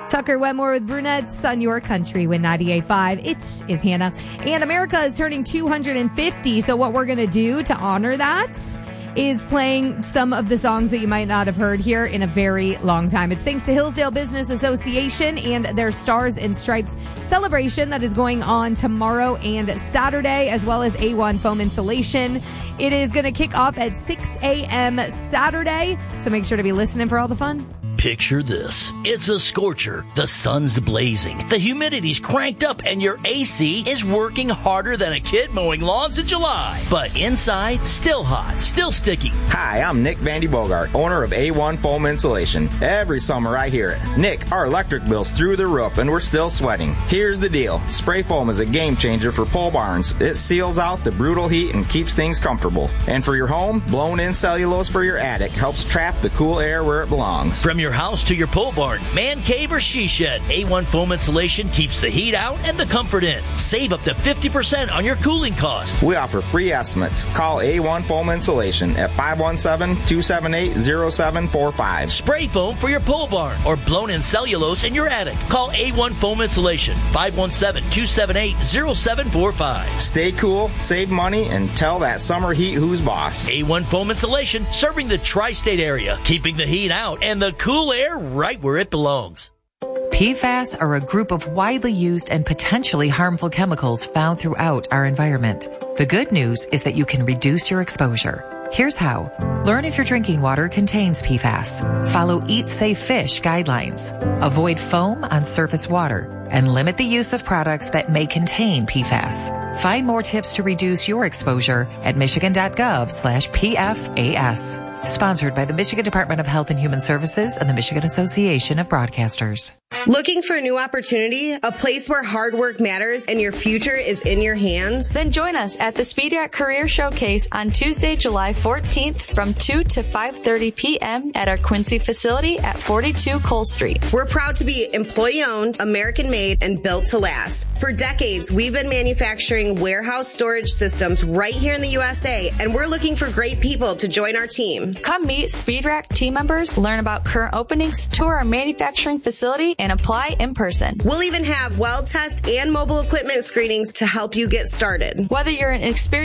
Tucker Wetmore with Brunettes on your country with 98.5. It is Hannah. And America is turning 250. So what we're going to do to honor that is playing some of the songs that you might not have heard here in a very long time. It's thanks to Hillsdale Business Association and their Stars and Stripes celebration that is going on tomorrow and Saturday, as well as A1 Foam Insulation. It is going to kick off at 6 a.m. Saturday, so make sure to be listening for all the fun. Picture this. It's a scorcher. The sun's blazing. The humidity's cranked up and your AC is working harder than a kid mowing lawns in July. But inside, still hot, still sticky. Hi, I'm Nick Vandy Bogart, owner of A1 Foam Insulation. Every summer I hear it. Nick, our electric bill's through the roof and we're still sweating. Here's the deal. Spray foam is a game changer for pole barns. It seals out the brutal heat and keeps things comfortable. And for your home, blown-in cellulose for your attic helps trap the cool air where it belongs. From your house to your pole barn, man cave, or she shed, A1 Foam Insulation keeps the heat out and the comfort in. Save up to 50% on your cooling costs. We offer free estimates. Call A1 Foam Insulation at 517-278-0745. Spray foam for your pole barn or blown-in cellulose in your attic. Call A1 Foam Insulation, 517-278-0745. Stay cool, save money, and tell that summer heat who's boss. A1 Foam Insulation, serving the tri-state area, keeping the heat out and the cool air right where it belongs. PFAS are a group of widely used and potentially harmful chemicals found throughout our environment. The good news is that you can reduce your exposure. Here's how. Learn if your drinking water contains PFAS. Follow Eat Safe Fish guidelines. Avoid foam on surface water. And limit the use of products that may contain PFAS. Find more tips to reduce your exposure at michigan.gov/PFAS. Sponsored by the Michigan Department of Health and Human Services and the Michigan Association of Broadcasters. Looking for a new opportunity? A place where hard work matters and your future is in your hands? Then join us at the Speed Rack Career Showcase on Tuesday, July 14th from 2 to 5:30 p.m. at our Quincy facility at 42 Cole Street. We're proud to be employee-owned, American-made, and built to last. For decades, we've been manufacturing warehouse storage systems right here in the USA, and we're looking for great people to join our team. Come meet Speed Rack team members, learn about current openings, tour our manufacturing facility, and apply in person. We'll even have weld tests and mobile equipment screenings to help you get started. Whether you're an experienced